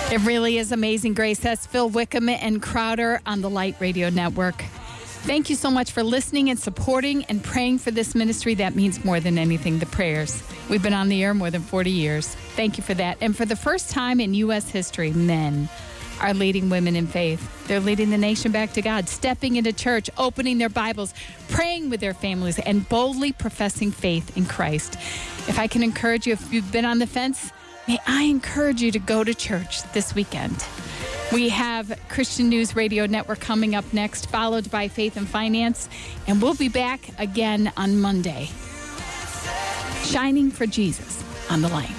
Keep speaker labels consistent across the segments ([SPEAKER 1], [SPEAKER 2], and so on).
[SPEAKER 1] It really is amazing, Grace. That's Phil Wickham and Crowder on the Light Radio Network. Thank you so much for listening and supporting and praying for this ministry. That means more than anything, the prayers. We've been on the air more than 40 years. Thank you for that. And for the first time in U.S. history, men are leading women in faith. They're leading the nation back to God, stepping into church, opening their Bibles, praying with their families, and boldly professing faith in Christ. If I can encourage you, if you've been on the fence, may I encourage you to go to church this weekend. We have Christian News Radio Network coming up next, followed by Faith and Finance, and we'll be back again on Monday. Shining for Jesus on the Light.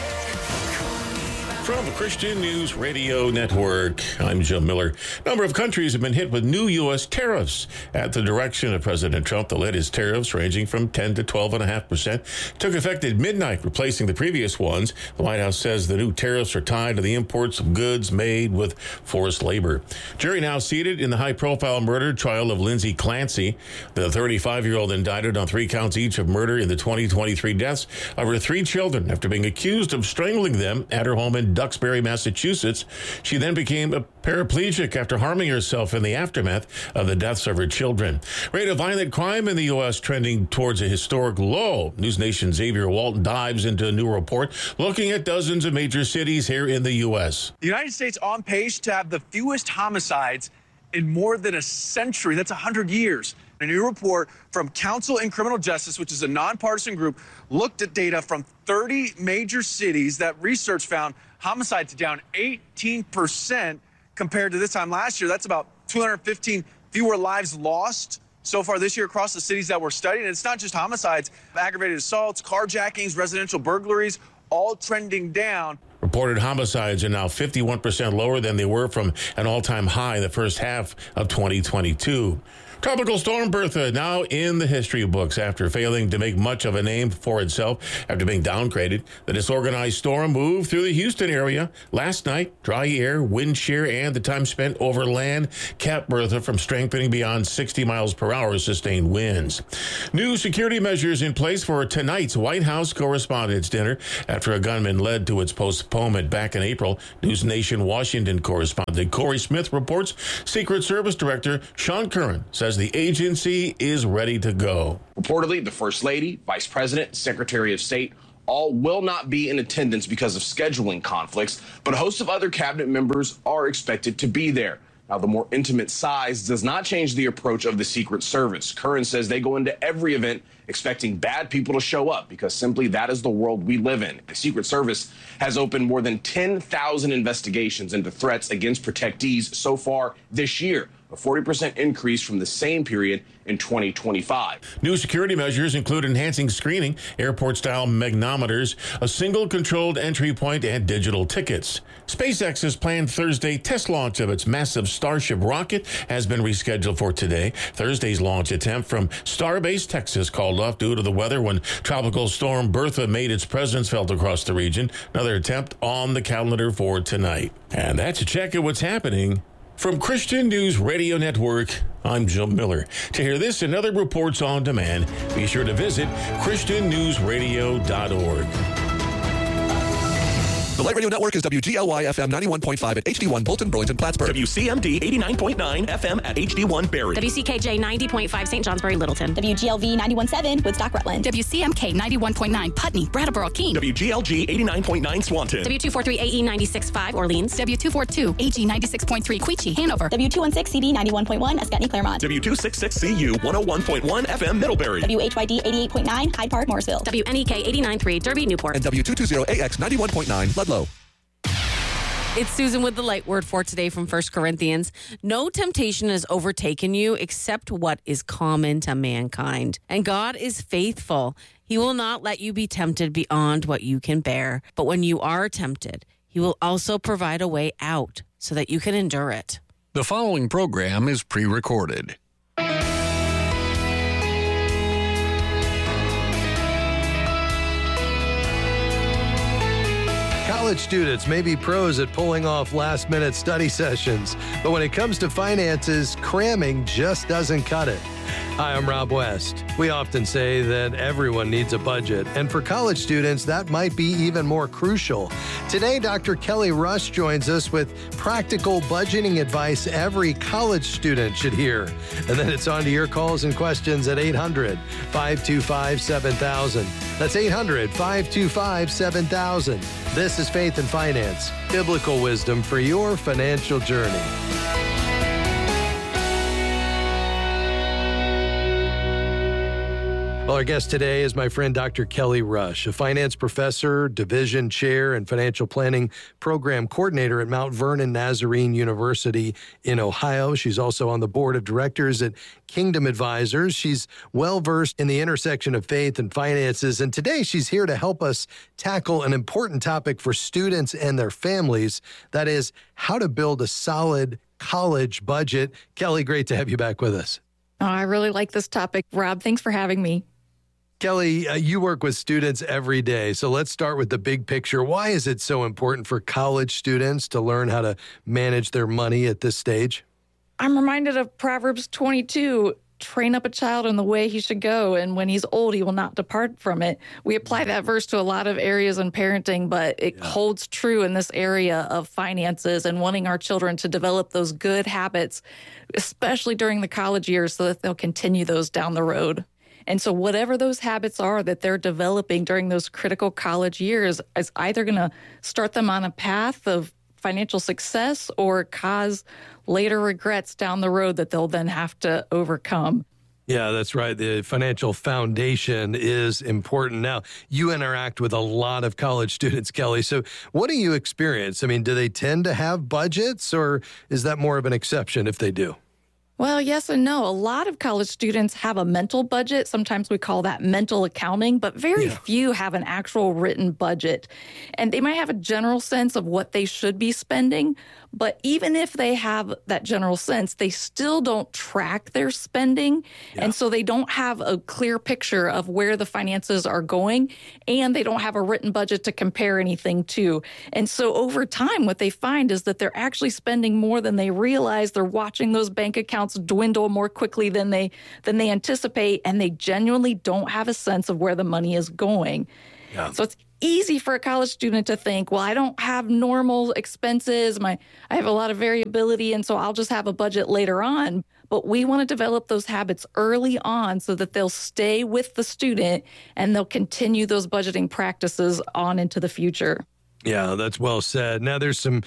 [SPEAKER 2] From the Christian News Radio Network, I'm Jim Miller. A number of countries have been hit with new U.S. tariffs. At the direction of President Trump, the latest tariffs, ranging from 10 to 12.5%, took effect at midnight, replacing the previous ones. The White House says the new tariffs are tied to the imports of goods made with forced labor. Jury now seated in the high-profile murder trial of Lindsay Clancy, the 35-year-old indicted on 3 counts each of murder in the 2023 deaths of her 3 children after being accused of strangling them at her home in Duxbury, Massachusetts. She then became a paraplegic after harming herself in the aftermath of the deaths of her children. Rate of violent crime in the U.S. trending towards a historic low. News Nation Xavier Walton dives into a new report looking at dozens of major cities here in the U.S.
[SPEAKER 3] The United States on pace to have the fewest homicides in more than a century. That's 100 years. A new report from Council in Criminal Justice, which is a nonpartisan group, looked at data from 30 major cities that research found homicides down 18% compared to this time last year. That's about 215 fewer lives lost so far this year across the cities that we're studying. And it's not just homicides, aggravated assaults, carjackings, residential burglaries, all trending down.
[SPEAKER 2] Reported homicides are now 51% lower than they were from an all-time high in the first half of 2022. Tropical Storm Bertha now in the history books after failing to make much of a name for itself after being downgraded. The disorganized storm moved through the Houston area last night. Dry air, wind shear, and the time spent over land kept Bertha from strengthening beyond 60 miles per hour sustained winds. New security measures in place for tonight's White House Correspondents' Dinner after a gunman led to its postponement back in April. News Nation Washington correspondent Corey Smith reports Secret Service Director Sean Curran says the agency is ready to go.
[SPEAKER 4] Reportedly, the First Lady, Vice President, Secretary of State, all will not be in attendance because of scheduling conflicts, but a host of other cabinet members are expected to be there. Now, the more intimate size does not change the approach of the Secret Service. Curran says they go into every event expecting bad people to show up because simply that is the world we live in. The Secret Service has opened more than 10,000 investigations into threats against protectees so far this year, a 40% increase from the same period in 2025.
[SPEAKER 2] New security measures include enhancing screening, airport-style magnometers, a single controlled entry point, and digital tickets. SpaceX's planned Thursday test launch of its massive Starship rocket has been rescheduled for today. Thursday's launch attempt from Starbase, Texas, called off due to the weather when Tropical Storm Bertha made its presence felt across the region. Another attempt on the calendar for tonight. And that's a check of what's happening. From Christian News Radio Network, I'm Jim Miller. To hear this and other reports on demand, be sure to visit ChristianNewsRadio.org.
[SPEAKER 5] The Light Radio Network is WGLY FM 91.5 at HD1 Bolton, Burlington, Plattsburgh.
[SPEAKER 6] WCMD 89.9 FM at HD1 Barrie.
[SPEAKER 7] WCKJ 90.5 St. Johnsbury, Littleton.
[SPEAKER 8] WGLV 91.7 Woodstock, Rutland.
[SPEAKER 1] WCMK 91.9 Putney, Brattleboro, Keene.
[SPEAKER 6] WGLG 89.9 Swanton.
[SPEAKER 7] W243 AE 96.5 Orleans.
[SPEAKER 1] W242 AG 96.3 Queechee, Hanover.
[SPEAKER 8] W216 CD 91.1 Ascutney, Claremont.
[SPEAKER 6] W266 CU 101.1 FM Middlebury.
[SPEAKER 8] WHYD 88.9 Hyde Park, Morrisville.
[SPEAKER 7] WNEK 89.3 Derby, Newport.
[SPEAKER 5] And W220 AX 91.9 Ludlow.
[SPEAKER 9] It's Susan with the light word for today from 1 Corinthians. No temptation has overtaken you except what is common to mankind. And God is faithful. He will not let you be tempted beyond what you can bear. But when you are tempted, He will also provide a way out so that you can endure it.
[SPEAKER 10] The following program is pre-recorded.
[SPEAKER 11] College students may be pros at pulling off last-minute study sessions, but when it comes to finances, cramming just doesn't cut it. Hi, I'm Rob West. We often say that everyone needs a budget, and for college students, that might be even more crucial. Today, Dr. Kelly Rush joins us with practical budgeting advice every college student should hear. And then it's on to your calls and questions at 800-525-7000. That's 800-525-7000. This is Faith and Finance, biblical wisdom for your financial journey. Well, our guest today is my friend Dr. Kelly Rush, a finance professor, division chair, and financial planning program coordinator at Mount Vernon Nazarene University in Ohio. She's also on the board of directors at Kingdom Advisors. She's well-versed in the intersection of faith and finances, and today she's here to help us tackle an important topic for students and their families, that is, how to build a solid college budget. Kelly, great to have you back with us.
[SPEAKER 12] Oh, I really like this topic, Rob. Thanks for having me.
[SPEAKER 11] Kelly, you work with students every day, so let's start with the big picture. Why is it so important for college students to learn how to manage their money at this stage?
[SPEAKER 12] I'm reminded of Proverbs 22, train up a child in the way he should go, and when he's old, he will not depart from it. We apply that verse to a lot of areas in parenting, but it holds true in this area of finances and wanting our children to develop those good habits, especially during the college years, so that they'll continue those down the road. And so whatever those habits are that they're developing during those critical college years is either going to start them on a path of financial success or cause later regrets down the road that they'll then have to overcome.
[SPEAKER 11] Yeah, that's right. The financial foundation is important. Now, you interact with a lot of college students, Kelly. So what do you experience? I mean, do they tend to have budgets, or is that more of an exception if they do?
[SPEAKER 12] Well, yes and no. A lot of college students have a mental budget. Sometimes we call that mental accounting, but very few have an actual written budget. And they might have a general sense of what they should be spending, but even if they have that general sense, they still don't track their spending. And so they don't have a clear picture of where the finances are going, and they don't have a written budget to compare anything to. And so over time, what they find is that they're actually spending more than they realize. They're watching those bank accounts dwindle more quickly than they anticipate, and they genuinely don't have a sense of where the money is going. Yeah. So it's easy for a college student to think, well, I don't have normal expenses. I have a lot of variability, and so I'll just have a budget later on. But we want to develop those habits early on so that they'll stay with the student and they'll continue those budgeting practices on into the future.
[SPEAKER 11] Yeah, that's well said. Now, there's some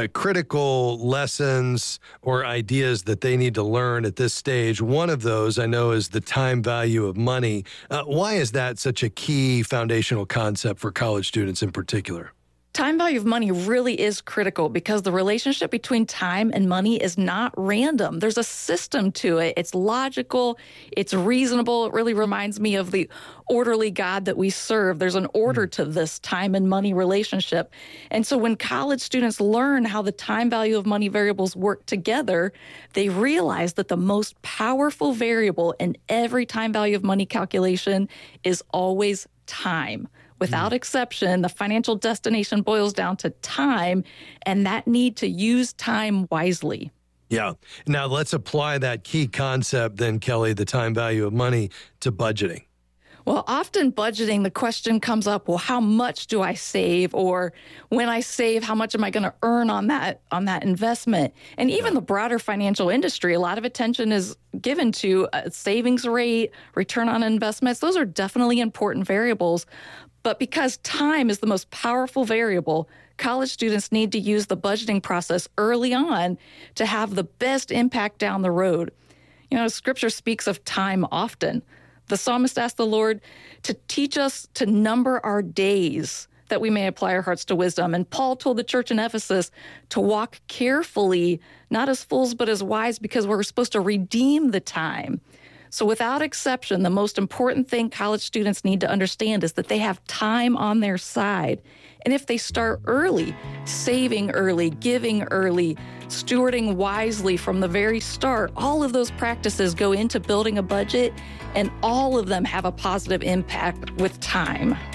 [SPEAKER 11] critical lessons or ideas that they need to learn at this stage. One of those, I know, is the time value of money. Why is that such a key foundational concept for college students in particular?
[SPEAKER 12] Time value of money really is critical because the relationship between time and money is not random. There's a system to it. It's logical. It's reasonable. It really reminds me of the orderly God that we serve. There's an order to this time and money relationship. And so when college students learn how the time value of money variables work together, they realize that the most powerful variable in every time value of money calculation is always time. Without exception, the financial destination boils down to time and that need to use time wisely.
[SPEAKER 11] Yeah. Now let's apply that key concept then, Kelly, the time value of money, to budgeting.
[SPEAKER 12] Well, often budgeting, the question comes up, well, how much do I save? Or when I save, how much am I going to earn on that investment? And even the broader financial industry, a lot of attention is given to savings rate, return on investments. Those are definitely important variables. But because time is the most powerful variable, college students need to use the budgeting process early on to have the best impact down the road. You know, Scripture speaks of time often. The psalmist asked the Lord to teach us to number our days that we may apply our hearts to wisdom. And Paul told the church in Ephesus to walk carefully, not as fools, but as wise, because we're supposed to redeem the time. So without exception, the most important thing college students need to understand is that they have time on their side. And if they start early, saving early, giving early, stewarding wisely from the very start, all of those practices go into building a budget, and all of them have a positive impact with time.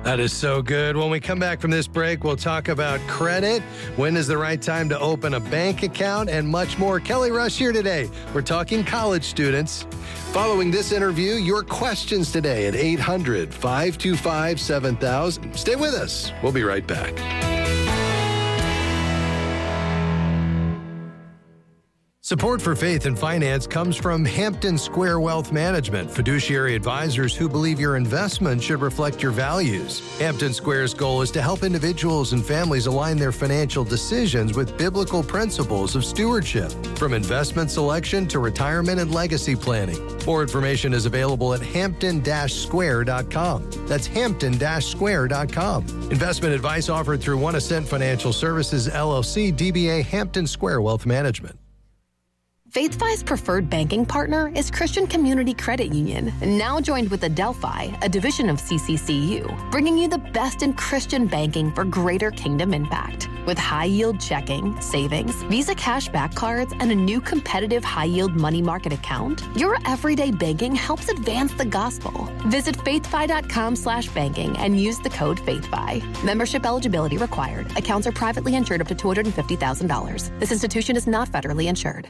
[SPEAKER 11] That is so good. When we come back from this break, we'll talk about credit, when is the right time to open a bank account, and much more. Kelly Rush here today. We're talking college students. Following this interview, your questions today at 800-525-7000. Stay with us. We'll be right back. Support for Faith and Finance comes from Hampton Square Wealth Management, fiduciary advisors who believe your investment should reflect your values. Hampton Square's goal is to help individuals and families align their financial decisions with biblical principles of stewardship, from investment selection to retirement and legacy planning. More information is available at hampton-square.com. That's hampton-square.com. Investment advice offered through One Ascent Financial Services, LLC, DBA Hampton Square Wealth Management.
[SPEAKER 13] FaithFi's preferred banking partner is Christian Community Credit Union, now joined with Adelphi, a division of CCCU, bringing you the best in Christian banking for greater kingdom impact. With high-yield checking, savings, Visa cashback cards, and a new competitive high-yield money market account, your everyday banking helps advance the gospel. Visit faithfi.com/banking and use the code FaithFi. Membership eligibility required. Accounts are privately insured up to $250,000. This institution is not federally insured.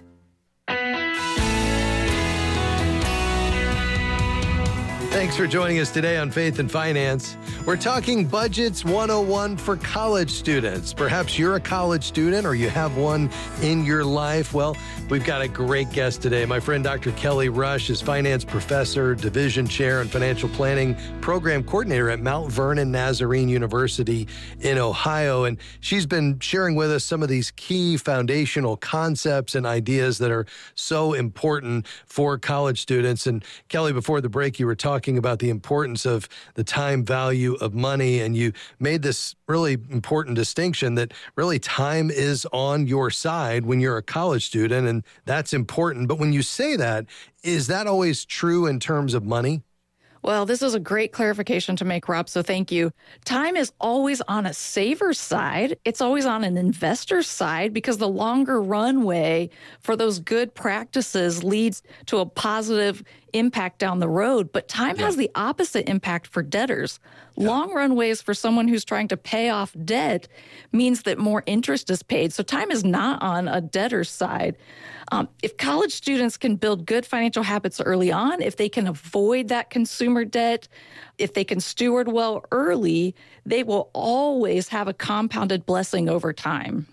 [SPEAKER 11] Thanks for joining us today on Faith and Finance. We're talking Budgets 101 for college students. Perhaps you're a college student or you have one in your life. Well, we've got a great guest today. My friend Dr. Kelly Rush is finance professor, division chair, and financial planning program coordinator at Mount Vernon Nazarene University in Ohio. And she's been sharing with us some of these key foundational concepts and ideas that are so important for college students. And Kelly, before the break, you were talking about the importance of the time value of money, and you made this really important distinction that really time is on your side when you're a college student, and that's important. But when you say that, is that always true in terms of money?
[SPEAKER 12] Well, this is a great clarification to make, Rob, so thank you. Time is always on a saver's side. It's always on an investor's side because the longer runway for those good practices leads to a positive impact down the road. But time has the opposite impact for debtors. Long runways for someone who's trying to pay off debt means that more interest is paid. So time is not on a debtor's side. If college students can build good financial habits early on, if they can avoid that consumer debt, if they can steward well early, they will always have a compounded blessing over time.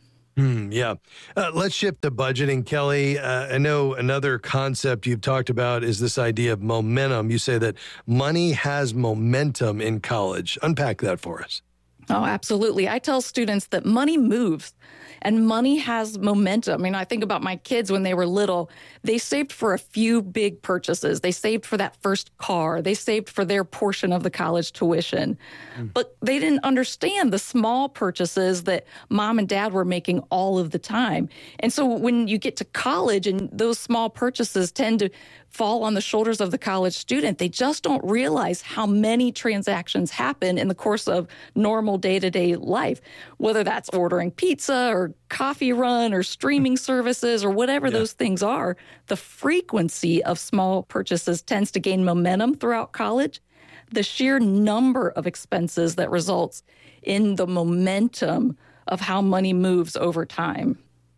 [SPEAKER 11] Let's shift to budgeting, Kelly. I know another concept you've talked about is this idea of momentum. You say that money has momentum in college. Unpack that for us.
[SPEAKER 12] Oh, absolutely. I tell students that money moves and money has momentum. I mean, I think about my kids when they were little. They saved for a few big purchases. They saved for that first car. They saved for their portion of the college tuition. But they didn't understand the small purchases that mom and dad were making all of the time. And so when you get to college and those small purchases tend to fall on the shoulders of the college student, they just don't realize how many transactions happen in the course of normal day-to-day life, whether that's ordering pizza or coffee run or streaming services or whatever those things are. The frequency of small purchases tends to gain momentum throughout college. The sheer number of expenses that results in the momentum of how money moves over time.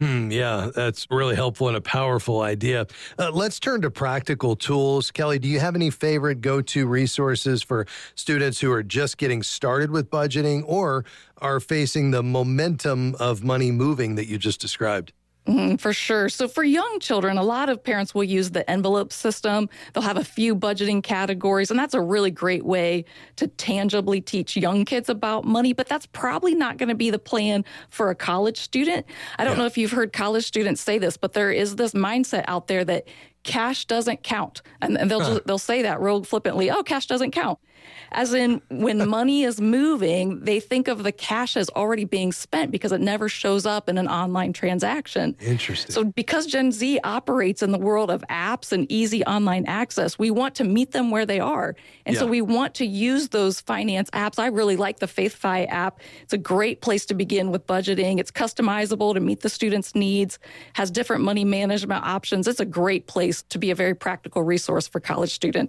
[SPEAKER 11] That's really helpful and a powerful idea. Let's turn to practical tools. Kelly, do you have any favorite go-to resources for students who are just getting started with budgeting or are facing the momentum of money moving that you just described?
[SPEAKER 12] For sure. So for young children, a lot of parents will use the envelope system. They'll have a few budgeting categories, and that's a really great way to tangibly teach young kids about money, but that's probably not going to be the plan for a college student. I don't know if you've heard college students say this, but there is this mindset out there that cash doesn't count. And they'll say that real flippantly, oh, cash doesn't count. As in, when money is moving, they think of the cash as already being spent because it never shows up in an online transaction.
[SPEAKER 11] Interesting.
[SPEAKER 12] So because Gen Z operates in the world of apps and easy online access, we want to meet them where they are. And so we want to use those finance apps. I really like the FaithFi app. It's a great place to begin with budgeting. It's customizable to meet the students' needs, has different money management options. It's a great place to be a very practical resource for college students.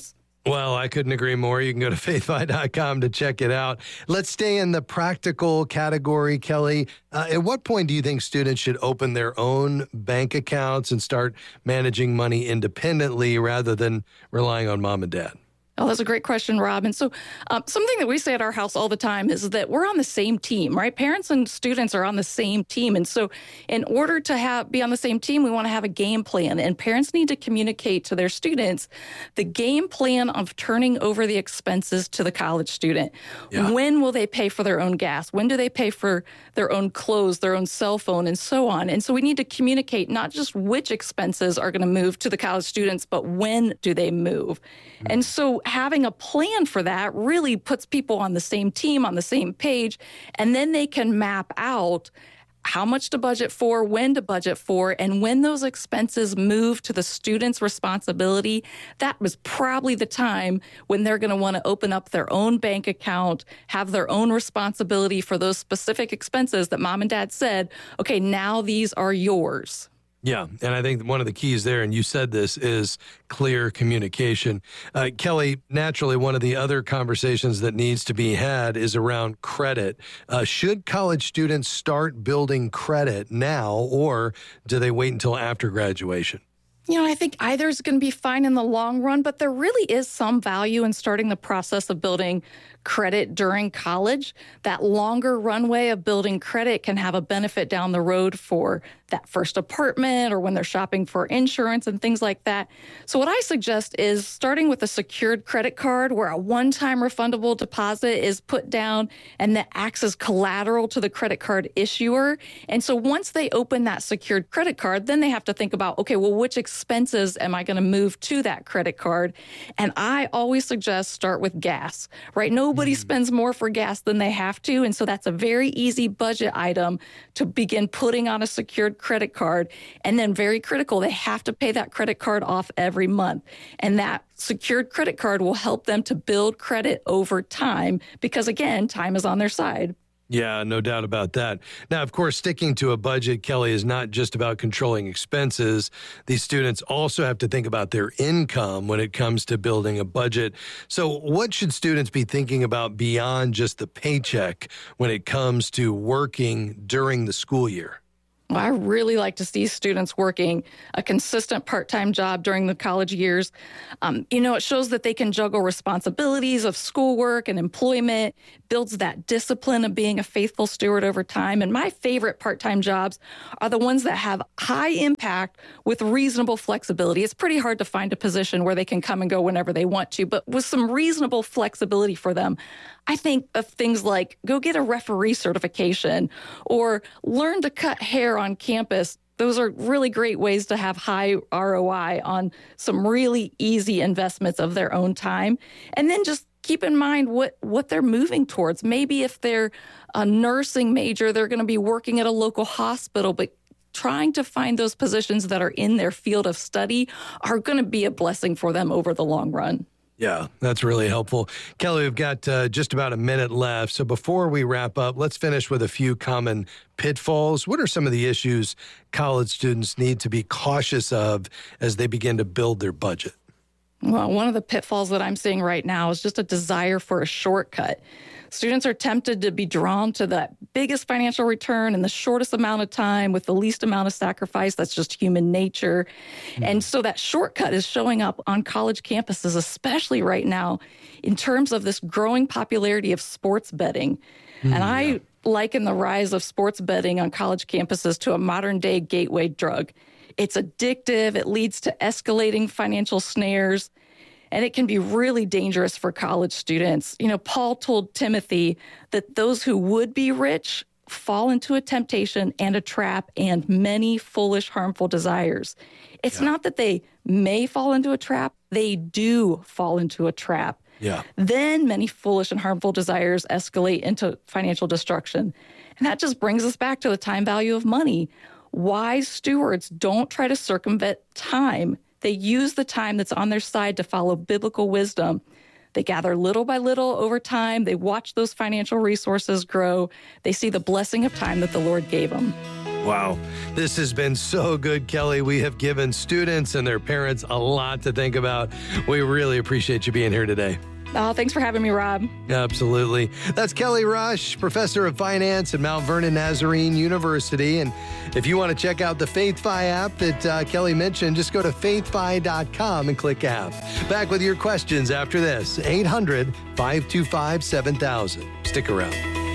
[SPEAKER 11] Well, I couldn't agree more. You can go to faithfi.com to check it out. Let's stay in the practical category, Kelly. At what point do you think students should open their own bank accounts and start managing money independently rather than relying on mom and dad?
[SPEAKER 12] Oh, that's a great question, Rob. And so something that we say at our house all the time is that we're on the same team, right? Parents and students are on the same team. And so in order to be on the same team, we want to have a game plan. And parents need to communicate to their students the game plan of turning over the expenses to the college student. Yeah. When will they pay for their own gas? When do they pay for their own clothes, their own cell phone, and so on? And so we need to communicate not just which expenses are going to move to the college students, but when do they move? Mm-hmm. And so having a plan for that really puts people on the same team, on the same page, and then they can map out how much to budget for, when to budget for, and when those expenses move to the student's responsibility, that was probably the time when they're going to want to open up their own bank account, have their own responsibility for those specific expenses that mom and dad said, okay, now these are yours.
[SPEAKER 11] Yeah, and I think one of the keys there, and you said this, is clear communication. Kelly, naturally, one of the other conversations that needs to be had is around credit. Should college students start building credit now, or do they wait until after graduation?
[SPEAKER 12] You know, I think either is going to be fine in the long run, but there really is some value in starting the process of building credit during college. That longer runway of building credit can have a benefit down the road for that first apartment or when they're shopping for insurance and things like that. So what I suggest is starting with a secured credit card where a one-time refundable deposit is put down and that acts as collateral to the credit card issuer. And so once they open that secured credit card, then they have to think about, okay, well, which expenses am I going to move to that credit card? And I always suggest start with gas, right? Nobody spends more for gas than they have to. And so that's a very easy budget item to begin putting on a secured credit card. And then very critical, they have to pay that credit card off every month. And that secured credit card will help them to build credit over time because, again, time is on their side.
[SPEAKER 11] Yeah, no doubt about that. Now, of course, sticking to a budget, Kelly, is not just about controlling expenses. These students also have to think about their income when it comes to building a budget. So what should students be thinking about beyond just the paycheck when it comes to working during the school year?
[SPEAKER 12] Well, I really like to see students working a consistent part-time job during the college years. It shows that they can juggle responsibilities of schoolwork and employment, builds that discipline of being a faithful steward over time. And my favorite part-time jobs are the ones that have high impact with reasonable flexibility. It's pretty hard to find a position where they can come and go whenever they want to, but with some reasonable flexibility for them. I think of things like go get a referee certification or learn to cut hair on campus. Those are really great ways to have high ROI on some really easy investments of their own time. And then just keep in mind what they're moving towards. Maybe if they're a nursing major, they're going to be working at a local hospital, but trying to find those positions that are in their field of study are going to be a blessing for them over the long run.
[SPEAKER 11] Yeah, that's really helpful. Kelly, we've got just about a minute left. So before we wrap up, let's finish with a few common pitfalls. What are some of the issues college students need to be cautious of as they begin to build their budget?
[SPEAKER 12] Well, one of the pitfalls that I'm seeing right now is just a desire for a shortcut. Students are tempted to be drawn to that biggest financial return in the shortest amount of time with the least amount of sacrifice. That's just human nature. Mm-hmm. And so that shortcut is showing up on college campuses, especially right now, in terms of this growing popularity of sports betting. Mm-hmm. And I liken the rise of sports betting on college campuses to a modern day gateway drug. It's addictive. It leads to escalating financial snares. And it can be really dangerous for college students. Paul told Timothy that those who would be rich fall into a temptation and a trap and many foolish, harmful desires. It's not that they may fall into a trap. They do fall into a trap.
[SPEAKER 11] Yeah.
[SPEAKER 12] Then many foolish and harmful desires escalate into financial destruction. And that just brings us back to the time value of money. Wise stewards don't try to circumvent time. They use the time that's on their side to follow biblical wisdom. They gather little by little over time. They watch those financial resources grow. They see the blessing of time that the Lord gave them.
[SPEAKER 11] Wow. This has been so good, Kelly. We have given students and their parents a lot to think about. We really appreciate you being here today.
[SPEAKER 12] Oh, thanks for having me, Rob.
[SPEAKER 11] Absolutely. That's Kelly Rush, professor of finance at Mount Vernon Nazarene University. And if you want to check out the FaithFi app that Kelly mentioned, just go to faithfi.com and click app. Back with your questions after this. 800-525-7000. Stick around.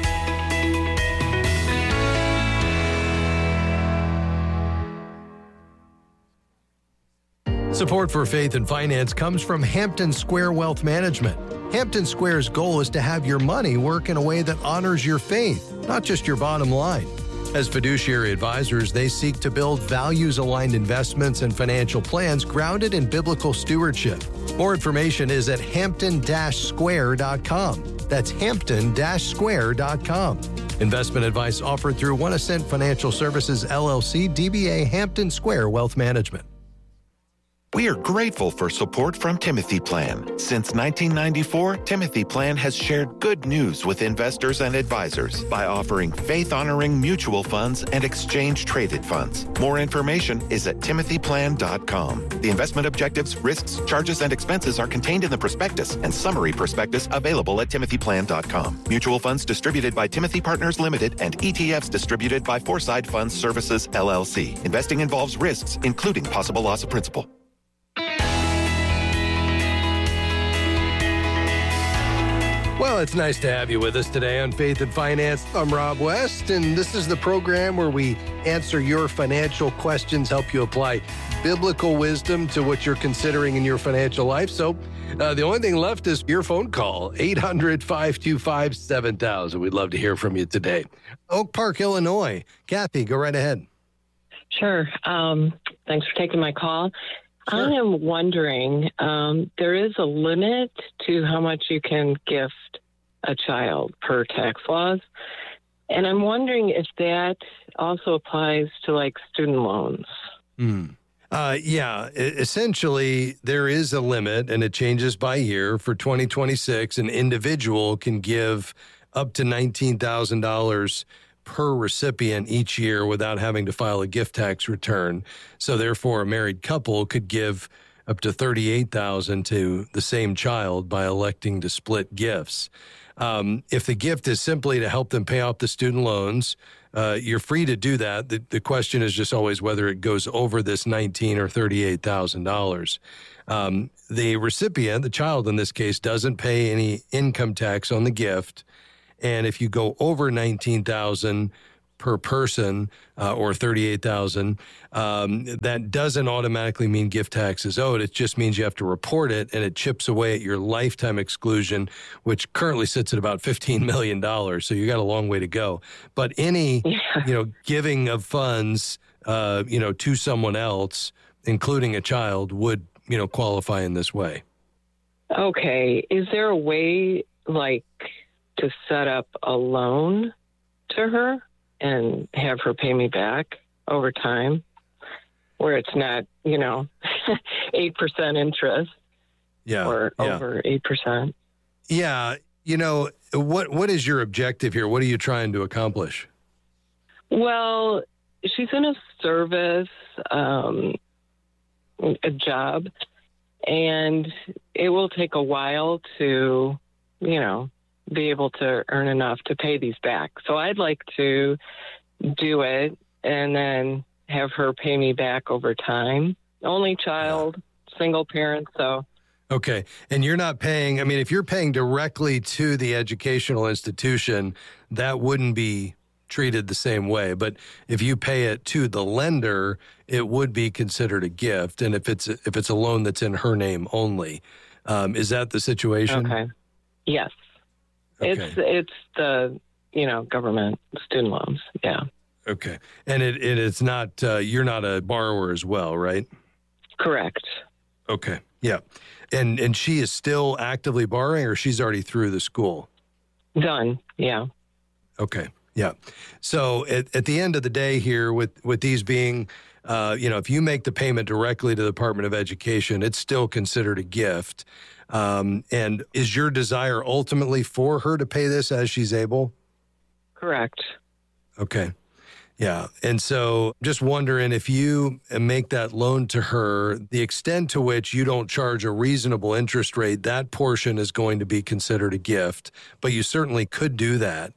[SPEAKER 11] Support for Faith and Finance comes from Hampton Square Wealth Management. Hampton Square's goal is to have your money work in a way that honors your faith, not just your bottom line. As fiduciary advisors, they seek to build values-aligned investments and financial plans grounded in biblical stewardship. More information is at hampton-square.com. That's hampton-square.com. Investment advice offered through One Ascent Financial Services, LLC, DBA Hampton Square Wealth Management.
[SPEAKER 14] We are grateful for support from Timothy Plan. Since 1994, Timothy Plan has shared good news with investors and advisors by offering faith-honoring mutual funds and exchange-traded funds. More information is at timothyplan.com. The investment objectives, risks, charges, and expenses are contained in the prospectus and summary prospectus available at timothyplan.com. Mutual funds distributed by Timothy Partners Limited and ETFs distributed by Foreside Funds Services, LLC. Investing involves risks, including possible loss of principal.
[SPEAKER 11] Well, it's nice to have you with us today on Faith and Finance. I'm Rob West, and this is the program where we answer your financial questions, help you apply biblical wisdom to what you're considering in your financial life. So the only thing left is your phone call, 800-525-7000. We'd love to hear from you today. Oak Park, Illinois. Kathy, go right ahead.
[SPEAKER 15] Sure. Thanks for taking my call. Sure. I am wondering, there is a limit to how much you can gift a child per tax laws. And I'm wondering if that also applies to like student loans.
[SPEAKER 11] Yeah, essentially there is a limit and it changes by year. For 2026, an individual can give up to $19,000 per recipient each year without having to file a gift tax return. So therefore, a married couple could give up to $38,000 to the same child by electing to split gifts. If the gift is simply to help them pay off the student loans, you're free to do that. The question is just always whether it goes over this $19,000 or $38,000. The recipient, the child in this case, doesn't pay any income tax on the gift. And if you go over $19,000 per person or $38,000, that doesn't automatically mean gift tax is owed. It just means you have to report it, and it chips away at your lifetime exclusion, which currently sits at about $15 million. So you got a long way to go. But any, giving of funds, to someone else, including a child, would, qualify in this way.
[SPEAKER 15] Okay. Is there a way, to set up a loan to her and have her pay me back over time where it's not, 8% interest or over 8%?
[SPEAKER 11] Yeah. What is your objective here? What are you trying to accomplish?
[SPEAKER 15] Well, she's in a service, a job, and it will take a while to, be able to earn enough to pay these back. So I'd like to do it and then have her pay me back over time. Only child, single parent, so.
[SPEAKER 11] Okay. And you're not paying, if you're paying directly to the educational institution, that wouldn't be treated the same way. But if you pay it to the lender, it would be considered a gift. And if it's a loan that's in her name only, is that the situation?
[SPEAKER 15] Okay. Yes.
[SPEAKER 11] Okay.
[SPEAKER 15] It's the, government student loans. Yeah.
[SPEAKER 11] Okay. And it's not, you're not a borrower as well, right?
[SPEAKER 15] Correct.
[SPEAKER 11] Okay. Yeah. And she is still actively borrowing, or she's already through the school?
[SPEAKER 15] Done. Yeah.
[SPEAKER 11] Okay. Yeah. So at the end of the day here, with these being, if you make the payment directly to the Department of Education, it's still considered a gift. And is your desire ultimately for her to pay this as she's able?
[SPEAKER 15] Correct.
[SPEAKER 11] Okay. Yeah. And so just wondering if you make that loan to her, the extent to which you don't charge a reasonable interest rate, that portion is going to be considered a gift. But you certainly could do that,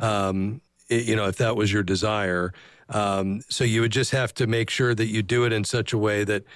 [SPEAKER 11] if that was your desire. So you would just have to make sure that you do it in such a way that,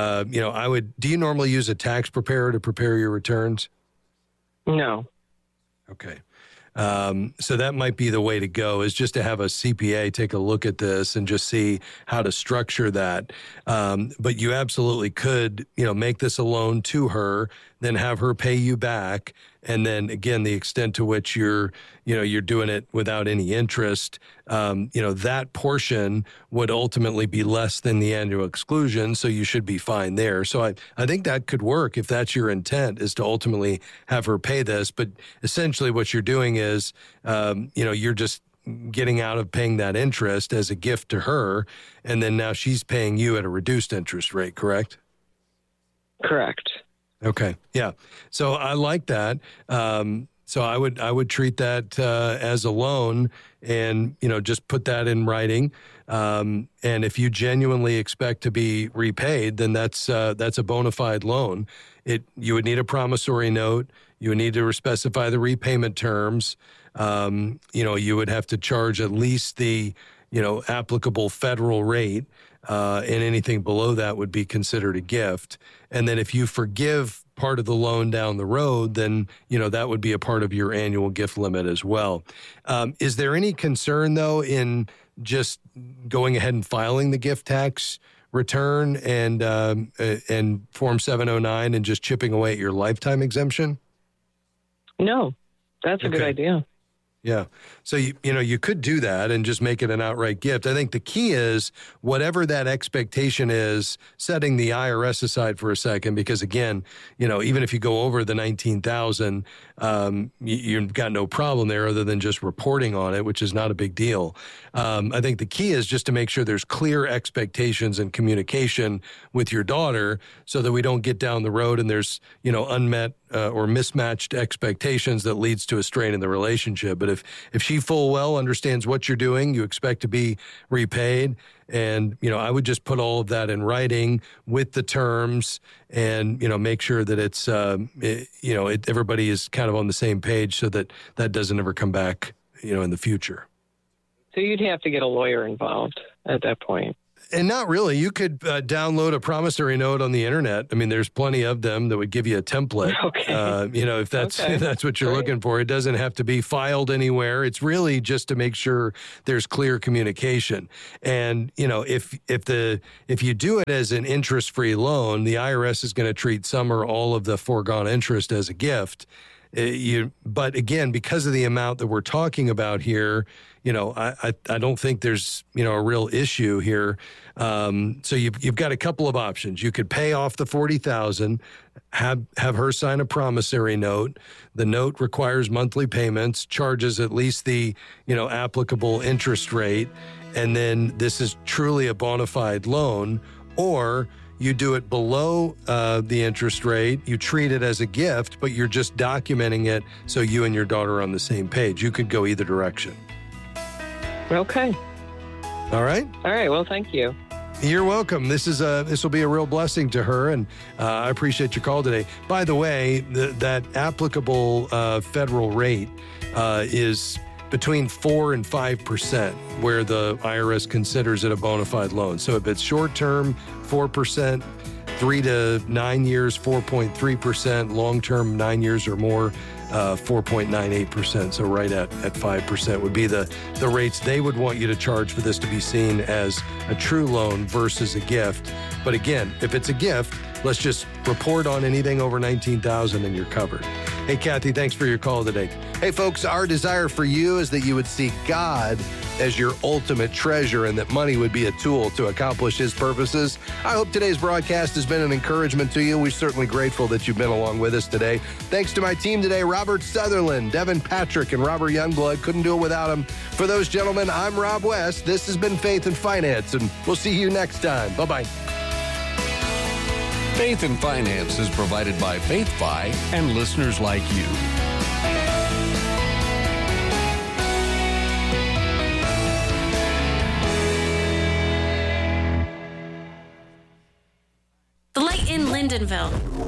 [SPEAKER 11] do you normally use a tax preparer to prepare your returns?
[SPEAKER 15] No.
[SPEAKER 11] Okay. So that might be the way to go, is just to have a CPA take a look at this and just see how to structure that. But you absolutely could, make this a loan to her, then have her pay you back. And then again, the extent to which you're doing it without any interest, that portion would ultimately be less than the annual exclusion. So you should be fine there. So I think that could work if that's your intent, is to ultimately have her pay this. But essentially what you're doing is, you're just getting out of paying that interest as a gift to her. And then now she's paying you at a reduced interest rate, correct?
[SPEAKER 15] Correct.
[SPEAKER 11] Okay. Yeah. So I like that. So I would treat that as a loan, and just put that in writing. And if you genuinely expect to be repaid, then that's a bona fide loan. You would need a promissory note. You would need to specify the repayment terms. You would have to charge at least the applicable federal rate. And anything below that would be considered a gift. And then if you forgive part of the loan down the road, then, that would be a part of your annual gift limit as well. Is there any concern, though, in just going ahead and filing the gift tax return and Form 709 and just chipping away at your lifetime exemption?
[SPEAKER 15] No, that's a good idea.
[SPEAKER 11] Yeah. So, you could do that and just make it an outright gift. I think the key is whatever that expectation is, setting the IRS aside for a second, because again, even if you go over the $19,000, you've got no problem there other than just reporting on it, which is not a big deal. I think the key is just to make sure there's clear expectations and communication with your daughter so that we don't get down the road and there's, unmet or mismatched expectations that leads to a strain in the relationship. But if she full well understands what you're doing, you expect to be repaid. And, I would just put all of that in writing with the terms and, make sure that it's, everybody is kind of on the same page so that doesn't ever come back, in the future.
[SPEAKER 15] So you'd have to get a lawyer involved at that point.
[SPEAKER 11] And not really. You could download a promissory note on the internet. I mean, there's plenty of them that would give you a template.
[SPEAKER 15] Okay.
[SPEAKER 11] If that's what you're looking for. It doesn't have to be filed anywhere. It's really just to make sure there's clear communication. And if you do it as an interest-free loan, the IRS is going to treat some or all of the foregone interest as a gift. But again, because of the amount that we're talking about here, I don't think there's, a real issue here. So you've got a couple of options. You could pay off the $40,000, have her sign a promissory note. The note requires monthly payments, charges at least the, applicable interest rate. And then this is truly a bona fide loan. Or you do it below the interest rate. You treat it as a gift, but you're just documenting it so you and your daughter are on the same page. You could go either direction.
[SPEAKER 15] Okay.
[SPEAKER 11] All right.
[SPEAKER 15] All right. Well, thank you.
[SPEAKER 11] You're welcome. This will be a real blessing to her, and I appreciate your call today. By the way, that applicable federal rate is between 4 and 5%, where the IRS considers it a bona fide loan. So if it's short term, 4%, 3 to 9 years, 4.3%, long term, 9 years or more, 4.98%. So right at 5% would be the rates they would want you to charge for this to be seen as a true loan versus a gift. But again, if it's a gift, let's just report on anything over $19,000 and you're covered. Hey, Kathy, thanks for your call today. Hey, folks, our desire for you is that you would see God as your ultimate treasure and that money would be a tool to accomplish His purposes. I hope today's broadcast has been an encouragement to you. We're certainly grateful that you've been along with us today. Thanks to my team today, Robert Sutherland, Devin Patrick, and Robert Youngblood. Couldn't do it without them. For those gentlemen, I'm Rob West. This has been Faith and Finance, and we'll see you next time. Bye-bye.
[SPEAKER 10] Faith and Finance is provided by FaithFi and listeners like you.
[SPEAKER 7] Lyndonville.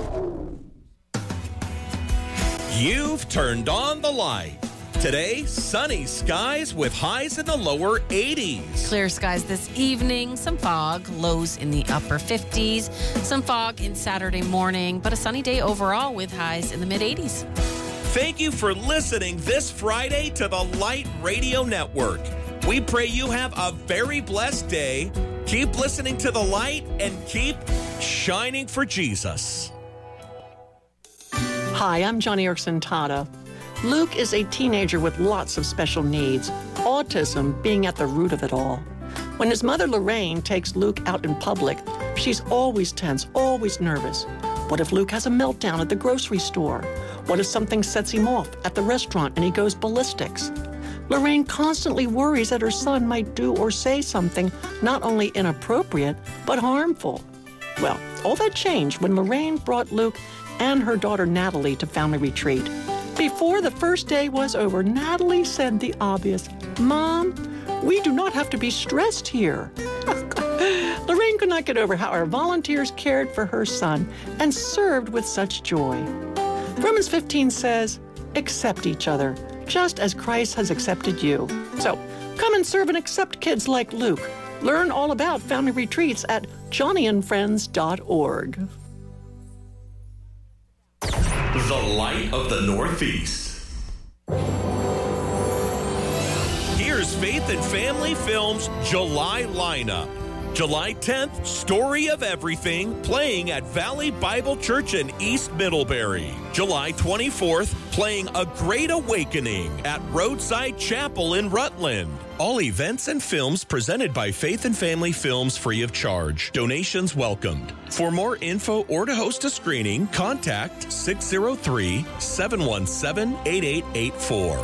[SPEAKER 6] You've turned on the light. Today, sunny skies with highs in the lower 80s.
[SPEAKER 9] Clear skies this evening, some fog, lows in the upper 50s, some fog in Saturday morning, but a sunny day overall with highs in the mid-80s.
[SPEAKER 6] Thank you for listening this Friday to the Light Radio Network. We pray you have a very blessed day. Keep listening to the light and keep shining for Jesus.
[SPEAKER 16] Hi, I'm Johnny Erickson Tata. Luke is a teenager with lots of special needs, autism being at the root of it all. When his mother, Lorraine, takes Luke out in public, she's always tense, always nervous. What if Luke has a meltdown at the grocery store? What if something sets him off at the restaurant and he goes ballistics? Lorraine constantly worries that her son might do or say something not only inappropriate, but harmful. Well, all that changed when Lorraine brought Luke and her daughter Natalie to family retreat. Before the first day was over, Natalie said the obvious, "Mom, we do not have to be stressed here." Lorraine could not get over how our volunteers cared for her son and served with such joy. Romans 15 says, "Accept each other, just as Christ has accepted you." So come and serve and accept kids like Luke. Learn all about family retreats at johnnyandfriends.org.
[SPEAKER 6] The Light of the Northeast. Here's Faith and Family Films' July lineup. July 10th, Story of Everything, playing at Valley Bible Church in East Middlebury. July 24th, playing A Great Awakening at Roadside Chapel in Rutland. All events and films presented by Faith and Family Films free of charge. Donations welcomed. For more info or to host a screening, contact 603-717-8884.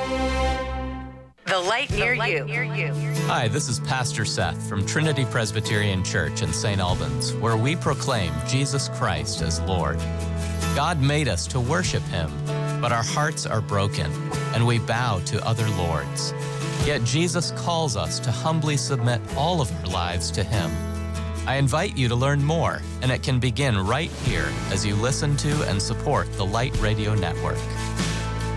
[SPEAKER 17] The light near you.
[SPEAKER 18] Hi, this is Pastor Seth from Trinity Presbyterian Church in St. Albans, where we proclaim Jesus Christ as Lord. God made us to worship Him, but our hearts are broken, and we bow to other lords. Yet Jesus calls us to humbly submit all of our lives to Him. I invite you to learn more, and it can begin right here as you listen to and support the Light Radio Network.